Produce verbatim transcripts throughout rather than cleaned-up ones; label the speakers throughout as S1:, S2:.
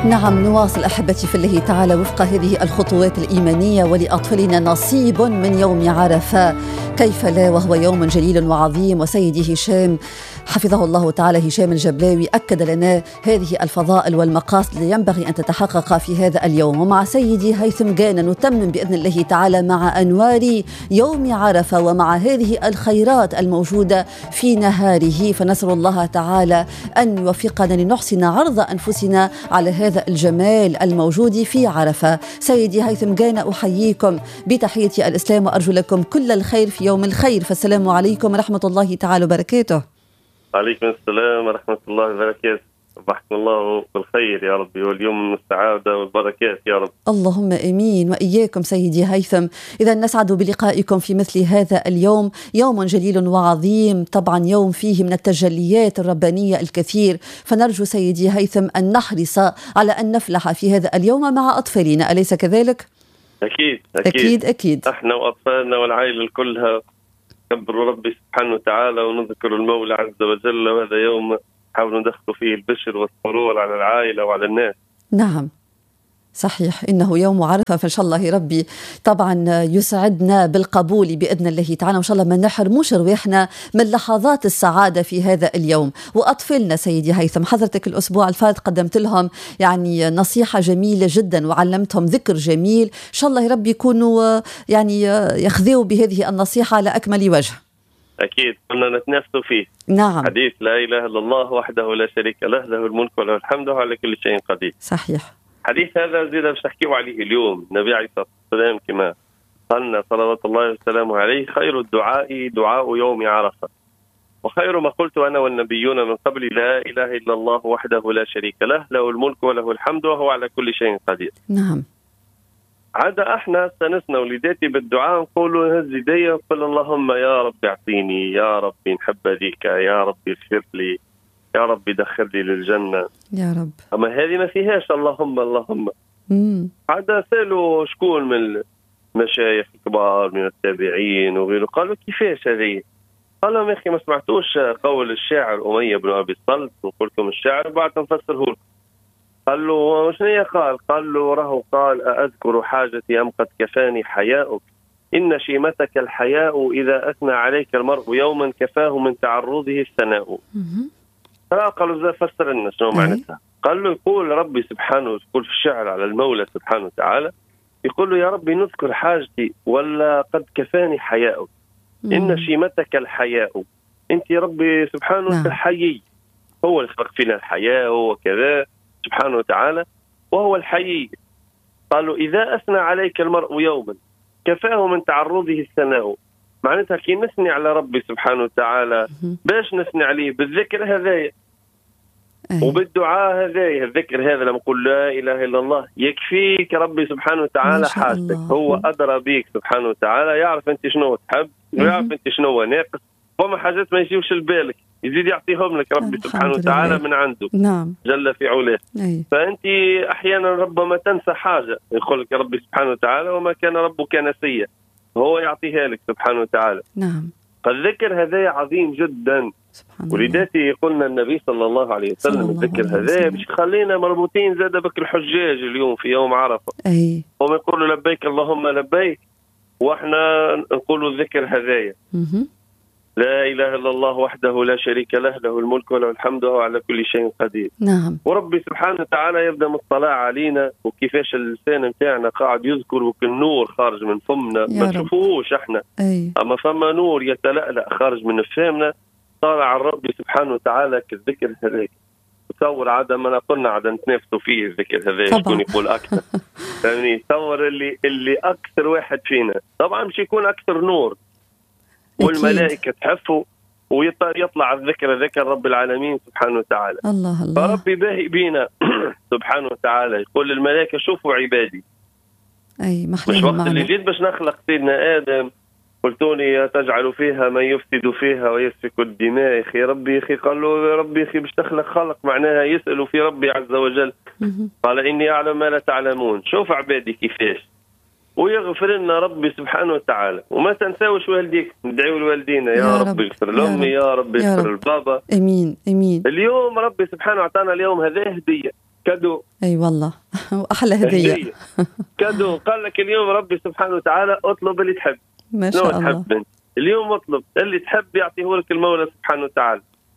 S1: نعم، نواصل أحبتي في الله تعالى وفق هذه الخطوات الإيمانية، ولأطفالنا نصيب من يوم عرفة، كيف لا وهو يوم جليل وعظيم. وسيدي هشام حفظه الله تعالى، هشام الجبلاوي، أكد لنا هذه الفضائل والمقاصد اللي ينبغي أن تتحقق في هذا اليوم. ومع سيدي هيثم جانا نتمم بإذن الله تعالى مع أنوار يوم عرفة ومع هذه الخيرات الموجودة في نهاره، فنسأل الله تعالى أن يوفقنا لنحسن عرض أنفسنا على هذا الجمال الموجود في عرفة. سيدي هيثم جانا أحييكم بتحية الإسلام وأرجو لكم كل الخير في يوم الخير، فالسلام عليكم ورحمة الله تعالى وبركاته.
S2: عليكم السلام ورحمة الله وبركاته. صبحكم الله بالخير يا ربي، واليوم من السعادة والبركات يا رب.
S1: اللهم آمين وإياكم سيدي هيثم. إذا نسعد بلقائكم في مثل هذا اليوم، يوم جليل وعظيم، طبعا يوم فيه من التجليات الربانية الكثير، فنرجو سيدي هيثم أن نحرص على أن نفلح في هذا اليوم مع أطفالنا، أليس كذلك؟
S2: أكيد أكيد
S1: أكيد, أكيد.
S2: احنا وأطفالنا والعائلة كلها كبروا ربي سبحانه وتعالى ونذكر المولى عز وجل، وهذا يوم حاولوا ندخلوا فيه البشر والسرور على العائلة وعلى الناس.
S1: نعم صحيح، إنه يوم عرفة، فإن شاء الله ربي طبعا يسعدنا بالقبول بإذن الله تعالى، وإن شاء الله ما نحرموش رواحنا من لحظات السعادة في هذا اليوم. وأطفالنا سيدي هيثم، حضرتك الأسبوع الفات قدمت لهم يعني نصيحة جميلة جدا وعلمتهم ذكر جميل، إن شاء الله ربي يكونوا يعني يخذوا بهذه النصيحة على أكمل وجه.
S2: أكيد كنا نتنافسوا فيه.
S1: نعم.
S2: حديث لا إله إلا الله وحده لا شريك له، له الملك وله الحمد وعلى كل شيء قدير.
S1: صحيح.
S2: حديث هذا زيد باش نحكيو عليه اليوم. النبي عليه الصلاة والسلام كما قالنا صلوات الله وسلامه عليه: خير الدعاء دعاء يوم عرفة، وخير ما قلت أنا والنبيون من قبل لا إله إلا الله وحده لا شريك له، له الملك وله الحمد وهو على كل شيء قدير.
S1: نعم.
S2: عادة احنا استنسنا وليداتي بالدعاء نقولوا هز يدي وقل اللهم يا رب اعطيني، يا ربي نحب هذيك، يا ربي اغفر لي، يا ربي دخل لي للجنة
S1: يا رب.
S2: أما هذه ما فيهاش اللهم اللهم.
S1: امم
S2: عادة سألوا شكون من المشايخ الكبار من التابعين وغيره، قالوا كيفاش هذه؟ قال لهم يا أخي ما سمعتوش قول الشاعر أمية بن أبي الصلت؟ نقول لكم الشاعر بعد نفسره لكم. قال له شنو قال؟ قال له راهو قال: أذكر حاجتي أم قد كفاني حياؤك، إن شيمتك الحياء إذا أثنى عليك المرء يوما كفاه من تعرضه الثناء. قالوا زي فسر لنا شنو معناتها. قال له يقول ربي سبحانه، يقول في الشعر على المولى سبحانه وتعالى، يقول له يا ربي نذكر حاجتي ولا قد كفاني حياؤك، إن شيمتك الحياء، أنت يا ربي سبحانه الحيي، هو اللي خلق فينا الحياة، هو كذا سبحانه وتعالى وهو الحيي. قالوا إذا أثنى عليك المرء يوما كفاه من تعرضه الثناء، معناتها كي نثني على ربي سبحانه وتعالى باش نثني عليه بالذكر هذايا وبالدعاء هذايا. الذكر هذا لما نقول لا إله إلا الله يكفيك ربي سبحانه وتعالى حاجتك، هو أدرى بيك سبحانه وتعالى، يعرف أنت شنو تحب ويعرف أنت شنو ناقص، وما حاجات ما يجيوش لبالك يزيد يعطيهم لك ربي سبحانه وتعالى من عنده.
S1: نعم.
S2: جل في علاه. فأنت أحيانا ربما تنسى حاجة، يقول لك ربي سبحانه وتعالى وما كان ربك نسيا، هو يعطيها لك سبحانه وتعالى.
S1: نعم.
S2: فالذكر هذا عظيم جدا، ولذاتي يقولنا النبي صلى الله عليه وسلم الذكر هذا باش يخلينا مربوطين زاد بك الحجاج اليوم في يوم عرفة.
S1: أي.
S2: هم يقولوا لبيك اللهم لبيك، واحنا نقولوا الذكر هذايا: لا إله إلا الله وحده لا شريك له، له الملك وله الحمد وهو على كل شيء قدير.
S1: نعم.
S2: وربي سبحانه وتعالى يبدأ مطلع علينا وكيفاش اللسان متاعنا قاعد يذكر وكل نور خارج من فمنا ما نشوفوش احنا.
S1: أي.
S2: أما فما نور يتلألأ خارج من فمنا طالع عن ربي سبحانه وتعالى كالذكر هذاك. تصور عادة ما قلنا عادة نتنافسوا فيه الذكر هذا يكون يقول أكثر. يعني تصور اللي اللي أكثر واحد فينا طبعا مش يكون أكثر نور، والملائكة تحفوا ويطلع الذكر ذكر رب العالمين سبحانه وتعالى.
S1: الله الله.
S2: فربي باهي بينا سبحانه وتعالى يقول للملائكة شوفوا عبادي.
S1: أي
S2: مش وقت اللي جيت باش نخلق سيدنا آدم قلتوني تجعل فيها من يفسد فيها ويسفك الدماء، يا ربي يا قال له يا ربي يا باش تخلق خلق معناها يسألوا في ربي عز وجل. قال إني أعلم ما لا تعلمون. شوف عبادي كيفاش، ويغفر لنا ربي سبحانه وتعالى. وما تنساوش والديك، ندعيو لوالدينا يا, يا رب يغفر لأمي، يا رب يغفر البابا.
S1: امين امين.
S2: اليوم ربي سبحانه وتعالى اليوم هذا هديه، كادو.
S1: اي والله واحلى هديه.
S2: كادو. قال لك اليوم ربي سبحانه وتعالى اطلب اللي تحب.
S1: ما شاء الله.
S2: تحب اليوم اطلب اللي تحب يعطيه لك المولى سبحانه وتعالى.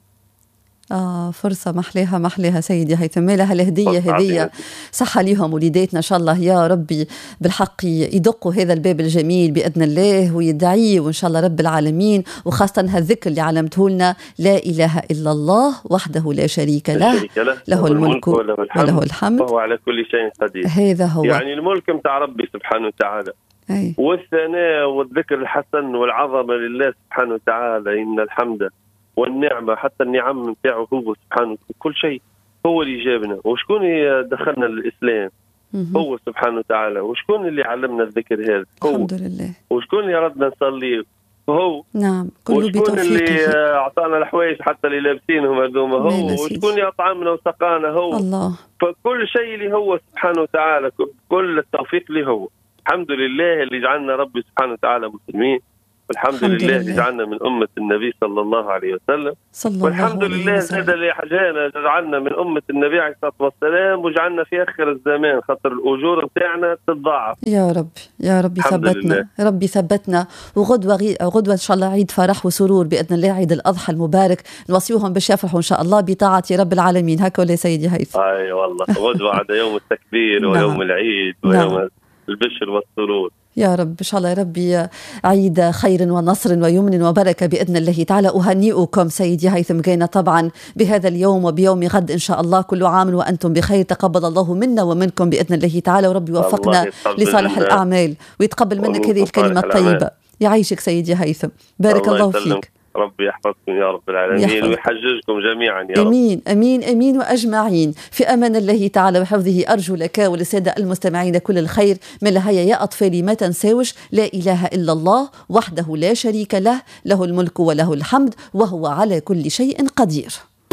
S1: آه فرصة محليها محليها سيدي هيثم. لها الهدية هدية صحة ليهم وليداتنا إن شاء الله يا ربي بالحق يدقوا هذا الباب الجميل بإذن الله ويدعيه وإن شاء الله رب العالمين، وخاصة هالذكر اللي علمته لنا لا إله إلا الله وحده لا شريك له له, له الملك وله الحمد, وله الحمد
S2: وهو على كل شيء قدير.
S1: هذا هو
S2: يعني الملك متاع ربي سبحانه وتعالى.
S1: أي.
S2: والثناء والذكر الحسن والعظمة لله سبحانه وتعالى. إن الحمد والنعمة حتى النعم نتاعه هو سبحانه كل شيء هو اللي جابنا. وشكون دخلنا للإسلام؟ هو سبحانه وتعالى. وشكون اللي علمنا الذكر هذا؟ هو.
S1: الحمد لله.
S2: وشكون اللي ردنا نصلي؟ هو.
S1: نعم كله بتوفيقه.
S2: وشكون اللي أعطانا الحوايج حتى اللي لابسينهم هذوما؟ هو. وشكون اللي أطعمنا وسقانا؟ هو.
S1: الله.
S2: فكل شيء اللي هو سبحانه وتعالى، كل التوفيق اللي هو. الحمد لله اللي جعلنا ربي سبحانه وتعالى مسلمين، والحمد لله اللي جعلنا من أمة النبي صلى الله عليه وسلم، والحمد لله زاد اللي حاجانا جعلنا من أمة النبي عليه الصلاة والسلام وجعلنا في آخر الزمان خاطر الأجور نتاعنا تتضاعف.
S1: يا رب يا رب يثبتنا، ربي يثبتنا. وغدوة غي... غدوة إن شاء الله عيد فرح وسرور بإذن الله، عيد الأضحى المبارك، نوصيهم باش يفرحوا إن شاء الله بطاعة رب العالمين. هكا ولا سيدي هيثم؟
S2: أي والله غدوة عدا يوم التكبير ويوم العيد ويوم البشر والسرور.
S1: يا رب إن شاء الله يا ربي عيد خير ونصر ويمن وبركة بإذن الله تعالى. أهنئكم سيدي هيثم جينا طبعا بهذا اليوم وبيوم غد إن شاء الله. كل عام وأنتم بخير، تقبل الله منا ومنكم بإذن الله تعالى، وربي يوفقنا لصالح الأعمال ويتقبل منك هذه الكلمة الطيبة. يعيشك سيدي هيثم، بارك الله, الله فيك.
S2: ربي يحفظكم يا رب العالمين ويحججكم جميعا يا رب.
S1: امين امين امين واجمعين. في امان الله تعالى وحفظه. ارجو لك وللساده المستمعين كل الخير. من لهيا يا اطفالي ما تنساوش لا اله الا الله وحده لا شريك له له الملك وله الحمد وهو على كل شيء قدير.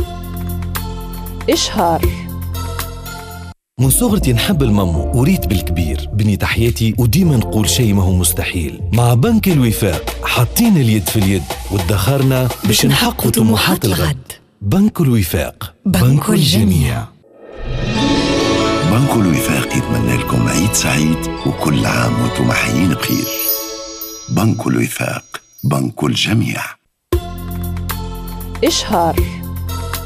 S3: إشهار.
S4: من صغرتي نحب المامو وريت بالكبير. بنيت حياتي وديما نقول شيء ما هو مستحيل. مع بنك الوفاق حاطين اليد في اليد وادخرنا باش نحققوا طموحات الغد. بنك الوفاق، بنك الجميع.
S5: بنك الوفاق يتمنى لكم عيد سعيد وكل عام وانتم حيين بخير. بنك الوفاق، بنك الجميع.
S3: إشهار.